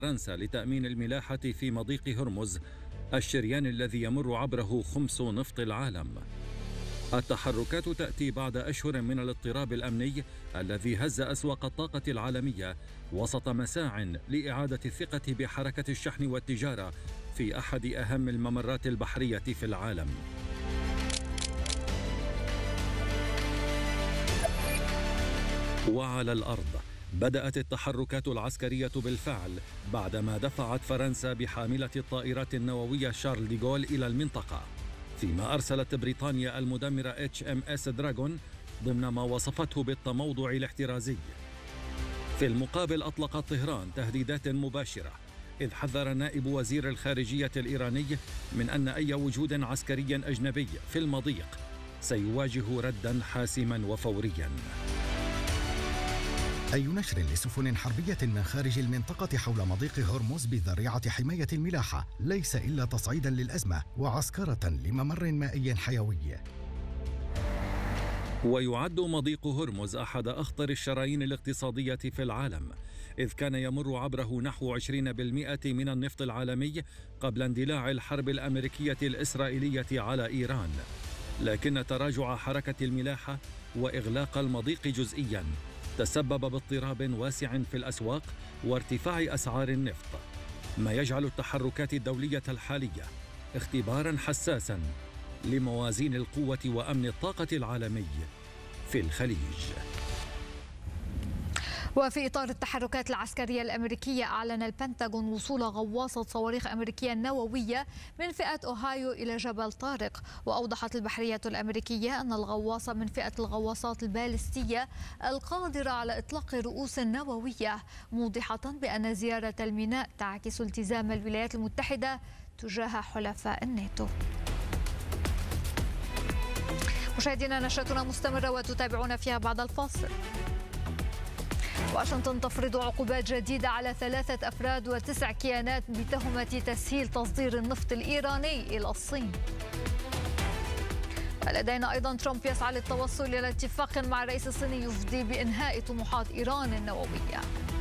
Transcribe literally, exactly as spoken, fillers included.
فرنسا لتأمين الملاحة في مضيق هرمز، الشريان الذي يمر عبره خمس نفط العالم. التحركات تأتي بعد أشهر من الاضطراب الأمني الذي هز أسواق الطاقة العالمية وسط مساع لإعادة الثقة بحركة الشحن والتجارة في أحد أهم الممرات البحرية في العالم. وعلى الأرض بدأت التحركات العسكرية بالفعل بعدما دفعت فرنسا بحاملة الطائرات النووية شارل ديغول إلى المنطقة، فيما أرسلت بريطانيا المدمرة إتش إم إس دراغون ضمن ما وصفته بالتموضع الاحترازي. في المقابل أطلقت طهران تهديدات مباشرة، إذ حذر نائب وزير الخارجية الإيراني من أن أي وجود عسكري أجنبي في المضيق سيواجه رداً حاسماً وفورياً. أي نشر لسفن حربية من خارج المنطقة حول مضيق هرمز بذريعة حماية الملاحة ليس إلا تصعيداً للأزمة وعسكرة لممر مائي حيوي. ويعد مضيق هرمز أحد أخطر الشرايين الاقتصادية في العالم، إذ كان يمر عبره نحو عشرين بالمئة من النفط العالمي قبل اندلاع الحرب الأمريكية الإسرائيلية على إيران. لكن تراجع حركة الملاحة وإغلاق المضيق جزئياً تسبب باضطراب واسع في الأسواق وارتفاع أسعار النفط، ما يجعل التحركات الدولية الحالية اختباراً حساساً لموازين القوة وأمن الطاقة العالمي في الخليج. وفي إطار التحركات العسكرية الأمريكية، أعلن البنتاغون وصول غواصة صواريخ أمريكية نووية من فئة أوهايو إلى جبل طارق. وأوضحت البحرية الأمريكية أن الغواصة من فئة الغواصات البالستية القادرة على إطلاق رؤوس نووية، موضحة بأن زيارة الميناء تعكس التزام الولايات المتحدة تجاه حلفاء الناتو. مشاهدينا، نشرتنا مستمرة وتتابعون فيها بعد الفاصل. واشنطن تفرض عقوبات جديدة على ثلاثة أفراد وتسع كيانات بتهمة تسهيل تصدير النفط الإيراني إلى الصين. لدينا أيضا ترامب يسعى للتوصل إلى اتفاق مع الرئيس الصيني يفضي بإنهاء طموحات إيران النووية.